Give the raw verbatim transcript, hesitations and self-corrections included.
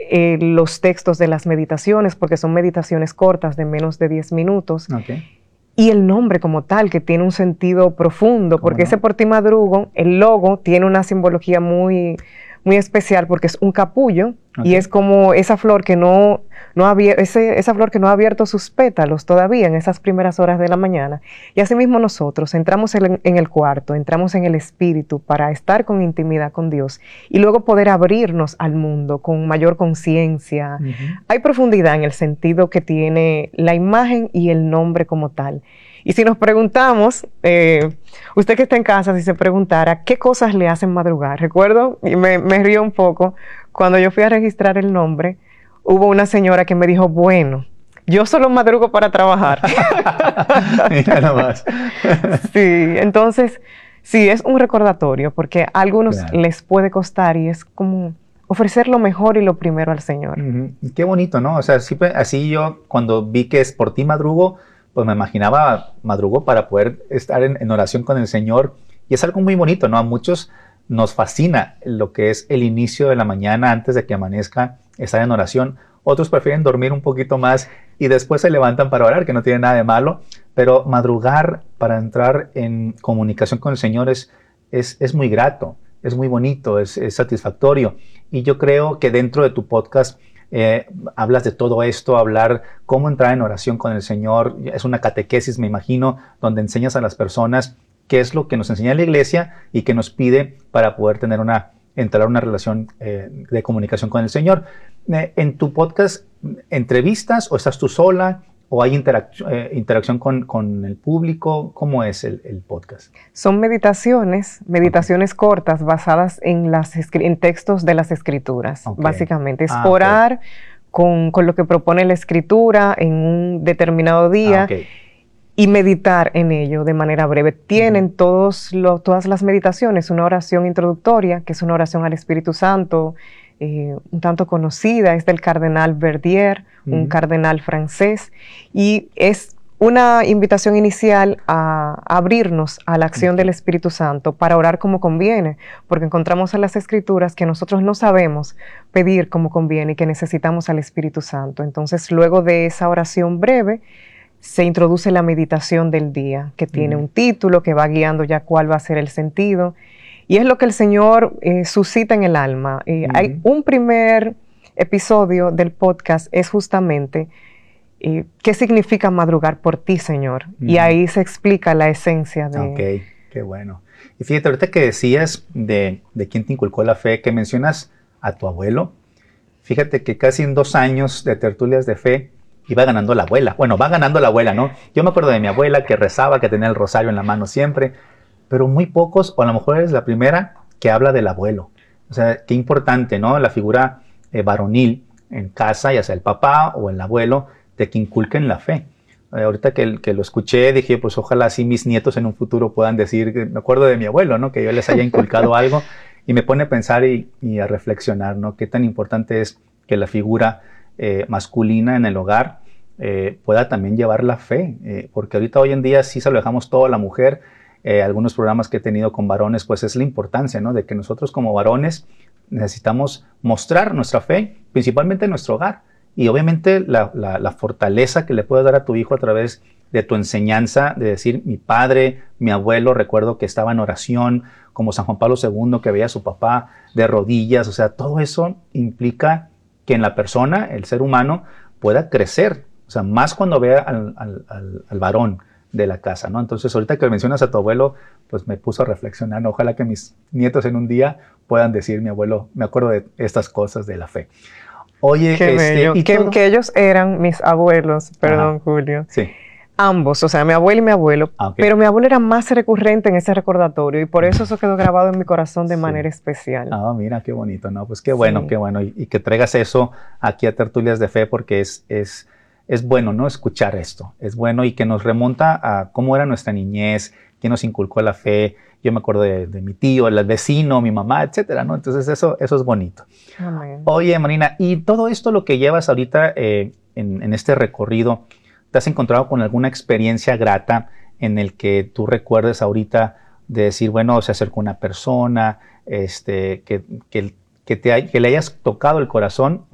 eh, los textos de las meditaciones, porque son meditaciones cortas de menos de diez minutos. Okay. Y el nombre como tal, que tiene un sentido profundo, porque no? ese Por ti madrugo, el logo tiene una simbología muy, muy especial, porque es un capullo, okay. Y es como esa flor que no, no ha ese, esa flor que no ha abierto sus pétalos todavía en esas primeras horas de la mañana. Y asimismo nosotros entramos en, en el cuarto, entramos en el espíritu para estar con intimidad con Dios y luego poder abrirnos al mundo con mayor conciencia. Uh-huh. Hay profundidad en el sentido que tiene la imagen y el nombre como tal. Y si nos preguntamos, eh, usted que está en casa, si se preguntara, ¿qué cosas le hacen madrugar? Recuerdo, y me, me río un poco, cuando yo fui a registrar el nombre, hubo una señora que me dijo, bueno, yo solo madrugo para trabajar. Mira nomás. Sí, entonces, sí, es un recordatorio, porque a algunos claro. les puede costar y es como ofrecer lo mejor y lo primero al Señor. Uh-huh. Qué bonito, ¿no? O sea, así, así yo cuando vi que es Por ti madrugo, pues me imaginaba madrugo para poder estar en, en oración con el Señor. Y es algo muy bonito, ¿no? A muchos nos fascina lo que es el inicio de la mañana antes de que amanezca, estar en oración. Otros prefieren dormir un poquito más y después se levantan para orar, que no tiene nada de malo. Pero madrugar para entrar en comunicación con el Señor es, es, es muy grato, es muy bonito, es, es satisfactorio. Y yo creo que dentro de tu podcast Eh, hablas de todo esto, hablar cómo entrar en oración con el Señor. Es una catequesis, me imagino, donde enseñas a las personas qué es lo que nos enseña la iglesia y que nos pide para poder tener una, entrar en una relación eh, de comunicación con el Señor. Eh, en tu podcast, ¿entrevistas o estás tú sola? ¿O hay interac eh, interacción con, con el público? ¿Cómo es el, el podcast? Son meditaciones, meditaciones okay. cortas basadas en, las, en textos de las Escrituras, okay. básicamente. Es ah, orar okay. con, con lo que propone la Escritura en un determinado día ah, okay. y meditar en ello de manera breve. Tienen uh-huh. todos lo, todas las meditaciones una oración introductoria, que es una oración al Espíritu Santo, Eh, un tanto conocida, es del cardenal Verdier, uh-huh. un cardenal francés, y es una invitación inicial a, a abrirnos a la acción uh-huh. del Espíritu Santo para orar como conviene, porque encontramos en las Escrituras que nosotros no sabemos pedir como conviene y que necesitamos al Espíritu Santo. Entonces, luego de esa oración breve, se introduce la meditación del día, que tiene uh-huh. un título que va guiando ya cuál va a ser el sentido. Y es lo que el Señor eh, suscita en el alma. Eh, uh-huh. Hay un primer episodio del podcast, es justamente eh, qué significa madrugar por ti, Señor. Uh-huh. Y ahí se explica la esencia de... Ok, qué bueno. Y fíjate, ahorita que decías de, de quién te inculcó la fe, que mencionas a tu abuelo, fíjate que casi en dos años de tertulias de fe iba ganando la abuela. Bueno, va ganando la abuela, ¿no? Yo me acuerdo de mi abuela que rezaba, que tenía el rosario en la mano siempre, pero muy pocos, o a lo mejor eres la primera que habla del abuelo. O sea, qué importante, ¿no? La figura eh, varonil en casa, ya sea el papá o el abuelo, de que inculquen la fe. Eh, ahorita que, que lo escuché, dije, pues ojalá así mis nietos en un futuro puedan decir, que, me acuerdo de mi abuelo, ¿no? Que yo les haya inculcado algo, y me pone a pensar y, y a reflexionar, ¿no? Qué tan importante es que la figura eh, masculina en el hogar eh, pueda también llevar la fe, eh, porque ahorita hoy en día sí se lo dejamos todo a la mujer. Eh, algunos programas que he tenido con varones, pues es la importancia, ¿no? De que nosotros como varones necesitamos mostrar nuestra fe, principalmente en nuestro hogar. Y obviamente la, la, la fortaleza que le puedes dar a tu hijo a través de tu enseñanza, de decir, mi padre, mi abuelo, recuerdo que estaba en oración, como San Juan Pablo segundo, que veía a su papá de rodillas. O sea, todo eso implica que en la persona, el ser humano, pueda crecer. O sea, más cuando vea al, al, al, al varón de la casa, ¿no? Entonces, ahorita que mencionas a tu abuelo, pues me puso a reflexionar, ¿no? Ojalá que mis nietos en un día puedan decir, mi abuelo, me acuerdo de estas cosas de la fe. Oye, Qué este, bello. ¿y que, que ellos eran mis abuelos, perdón, Ajá. Julio. Sí. Ambos, o sea, mi abuelo y mi abuelo, ah, okay. pero mi abuelo era más recurrente en ese recordatorio y por eso eso quedó grabado en mi corazón de sí. manera especial. Ah, mira, qué bonito, ¿no? Pues qué bueno, sí. qué bueno. Y, y que traigas eso aquí a Tertulias de Fe, porque es... es Es bueno, ¿no? Escuchar esto. Es bueno y que nos remonta a cómo era nuestra niñez, quién nos inculcó la fe. Yo me acuerdo de, de mi tío, el vecino, mi mamá, etcétera, ¿no? Entonces eso, eso es bonito. Amén. Oye, Marina, y todo esto lo que llevas ahorita eh, en, en este recorrido, ¿te has encontrado con alguna experiencia grata en el que tú recuerdes ahorita de decir, bueno, se acercó una persona, este, que, que, que, te, que le hayas tocado el corazón?